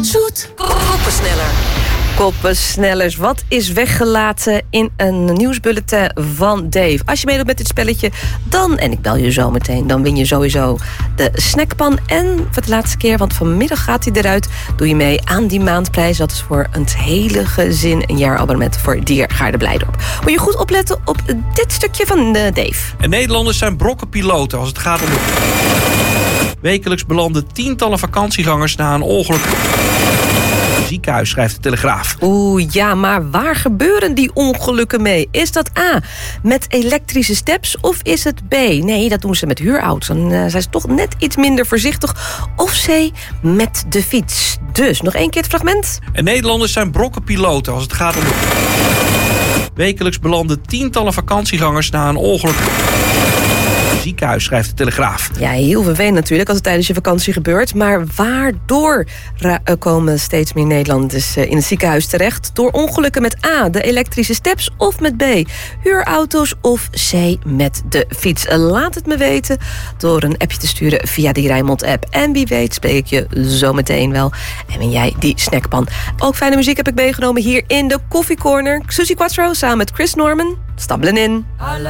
Zoet. Koppensneller. Koppensnellers. Wat is weggelaten in een nieuwsbulletin van Dave? Als je meedoet met dit spelletje, dan, en ik bel je zo meteen, dan win je sowieso de snackpan. En voor de laatste keer, want vanmiddag gaat hij eruit, doe je mee aan die maandprijs. Dat is voor het hele gezin een jaarabonnement voor Diergaarde Blijdorp. Moet je goed opletten op dit stukje van Dave. En Nederlanders zijn brokkenpiloten als het gaat om wekelijks belanden tientallen vakantiegangers na een ongeluk. Ziekenhuis, schrijft de Telegraaf. Oeh, ja, maar waar gebeuren die ongelukken mee? Is dat A, met elektrische steps, of is het B? Nee, dat doen ze met huurauto's. Dan zijn ze toch net iets minder voorzichtig. Of C, met de fiets. Dus, nog één keer het fragment. En Nederlanders zijn brokkenpiloten als het gaat om wekelijks belanden tientallen vakantiegangers na een ongeluk. Ziekenhuis, schrijft de Telegraaf. Ja, heel vervelend natuurlijk als het tijdens je vakantie gebeurt. Maar waardoor komen steeds meer Nederlanders in het ziekenhuis terecht? Door ongelukken met A, de elektrische steps, of met B, huurauto's, of C, met de fiets. Laat het me weten door een appje te sturen via die Rijnmond-app. En wie weet spreek ik je zo meteen wel. En ben jij die snackpan. Ook fijne muziek heb ik meegenomen hier in de Koffiecorner. Suzy Quattro samen met Chris Norman. Stabbelen in.